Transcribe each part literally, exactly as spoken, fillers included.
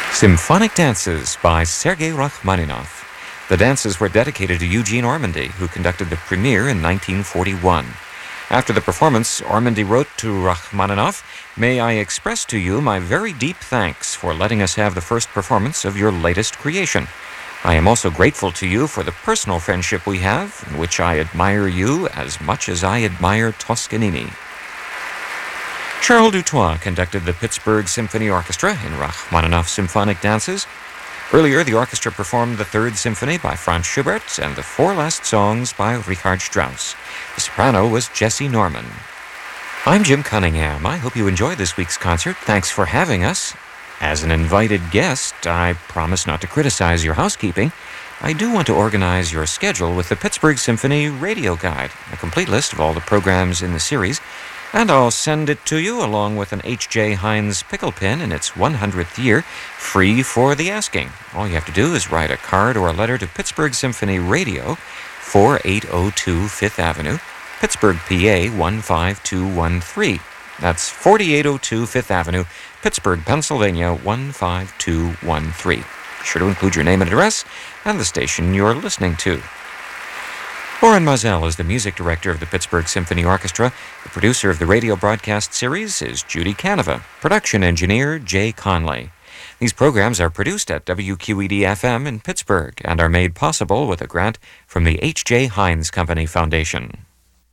Symphonic Dances by Sergei Rachmaninoff. The dances were dedicated to Eugene Ormandy, who conducted the premiere in nineteen forty-one. After the performance, Ormandy wrote to Rachmaninoff, "May I express to you my very deep thanks for letting us have the first performance of your latest creation. I am also grateful to you for the personal friendship we have, in which I admire you as much as I admire Toscanini." Charles Dutoit conducted the Pittsburgh Symphony Orchestra in Rachmaninoff's Symphonic Dances. Earlier, the orchestra performed the Third Symphony by Franz Schubert and the Four Last Songs by Richard Strauss. The soprano was Jessie Norman. I'm Jim Cunningham. I hope you enjoyed this week's concert. Thanks for having us. As an invited guest, I promise not to criticize your housekeeping. I do want to organize your schedule with the Pittsburgh Symphony Radio Guide, a complete list of all the programs in the series, and I'll send it to you along with an H J Heinz pickle pin in its one hundredth year, free for the asking. All you have to do is write a card or a letter to Pittsburgh Symphony Radio, forty-eight oh two Fifth Avenue, Pittsburgh, P A one five two one three. That's forty-eight oh two Fifth Avenue, Pittsburgh, Pennsylvania one five two one three. Be sure to include your name and address and the station you're listening to. Oren Mazel is the music director of the Pittsburgh Symphony Orchestra. The producer of the radio broadcast series is Judy Canova. Production engineer Jay Conley. These programs are produced at W Q E D F M in Pittsburgh and are made possible with a grant from the H J Heinz Company Foundation.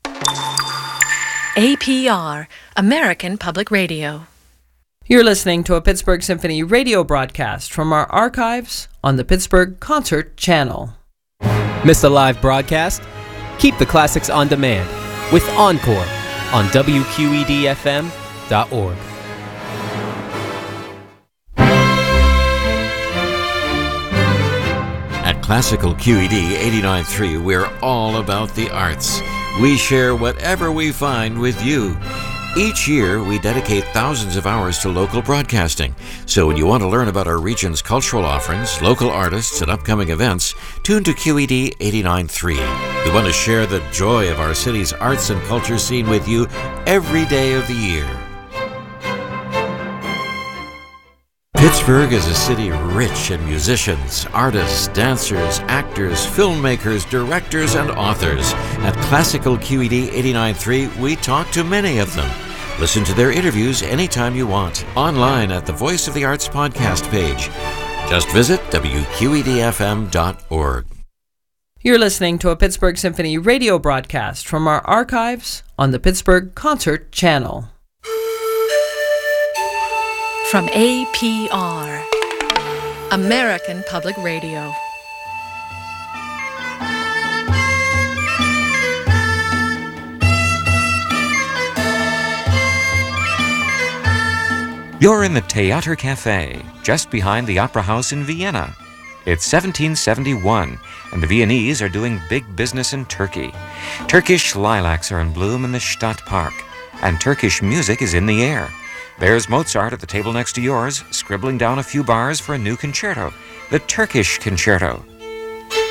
A P R, American Public Radio. You're listening to a Pittsburgh Symphony radio broadcast from our archives on the Pittsburgh Concert Channel. Missed a live broadcast? Keep the classics on demand with Encore on W Q E D F M dot org. At Classical Q E D eighty-nine point three, we're all about the arts. We share whatever we find with you. Each year, we dedicate thousands of hours to local broadcasting. So when you want to learn about our region's cultural offerings, local artists, and upcoming events, tune to Q E D eighty-nine point three. We want to share the joy of our city's arts and culture scene with you every day of the year. Pittsburgh is a city rich in musicians, artists, dancers, actors, filmmakers, directors, and authors. At Classical Q E D eighty-nine point three, we talk to many of them. Listen to their interviews anytime you want, online at the Voice of the Arts podcast page. Just visit W Q E D F M dot org. You're listening to a Pittsburgh Symphony radio broadcast from our archives on the Pittsburgh Concert Channel. From A P R, American Public Radio. You're in the Theater Cafe, just behind the Opera House in Vienna. It's seventeen seventy-one, and the Viennese are doing big business in Turkey. Turkish lilacs are in bloom in the Stadtpark, and Turkish music is in the air. There's Mozart at the table next to yours, scribbling down a few bars for a new concerto, the Turkish Concerto.